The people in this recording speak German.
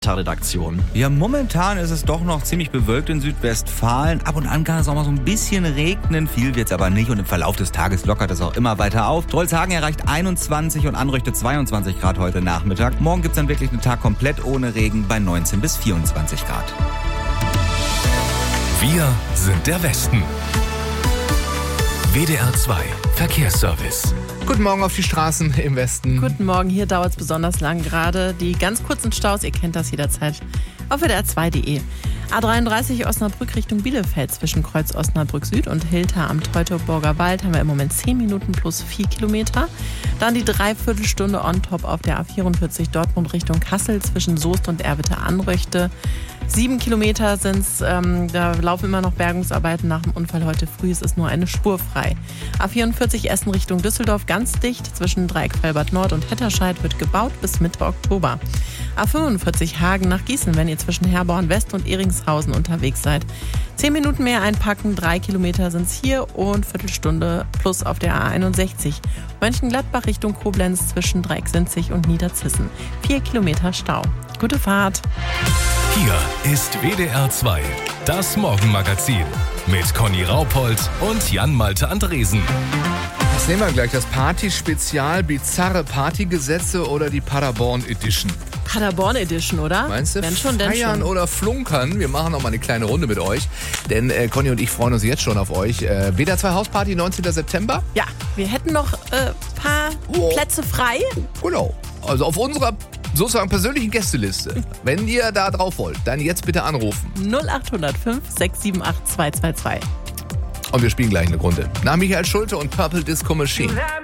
Redaktion. Ja, momentan ist es doch noch ziemlich bewölkt in Südwestfalen. Ab und an kann es auch mal so ein bisschen regnen. Viel wird es aber nicht und im Verlauf des Tages lockert es auch immer weiter auf. Trollshagen erreicht 21 und Anrüchte 22 Grad heute Nachmittag. Morgen gibt es dann wirklich einen Tag komplett ohne Regen bei 19 bis 24 Grad. Wir sind der Westen. WDR 2 Verkehrsservice. Guten Morgen auf die Straßen im Westen. Guten Morgen, hier dauert es besonders lang gerade. Die ganz kurzen Staus, ihr kennt das jederzeit auf WDR2.de. A33 Osnabrück Richtung Bielefeld zwischen Kreuz Osnabrück Süd und Hilter am Teutoburger Wald haben wir im Moment 10 Minuten plus 4 Kilometer. Dann die Dreiviertelstunde on top auf der A44 Dortmund Richtung Kassel zwischen Soest und Erwitte-Anröchte. 7 Kilometer sind's, da laufen immer noch Bergungsarbeiten nach dem Unfall heute früh. Es ist nur eine Spur frei. A44 Essen Richtung Düsseldorf ganz dicht. Zwischen Dreieck Felbert Nord und Hetterscheid wird gebaut bis Mitte Oktober. A45 Hagen nach Gießen, wenn ihr zwischen Herborn West und Eringshausen unterwegs seid. 10 Minuten mehr einpacken, 3 Kilometer sind's hier und Viertelstunde plus auf der A61. Mönchengladbach Richtung Koblenz zwischen Dreieck-Sinzig und Niederzissen. 4 Kilometer Stau. Gute Fahrt. Hier ist WDR 2, das Morgenmagazin mit Conny Raupold und Jan-Malte Andresen. Das nehmen wir gleich, das Party-Spezial, bizarre Partygesetze oder die Paderborn Edition. Paderborn Edition, oder? Meinst du? Denn schon. Feiern oder flunkern? Wir machen noch mal eine kleine Runde mit euch, denn Conny und ich freuen uns jetzt schon auf euch. WDR 2 Hausparty, 19. September. Ja, wir hätten noch paar Plätze frei. Genau, also auf unserer sozusagen persönlichen Gästeliste. Wenn ihr da drauf wollt, dann jetzt bitte anrufen. 0800 5 678 222. Und wir spielen gleich eine Runde. Nach Michael Schulte und Purple Disco Machine.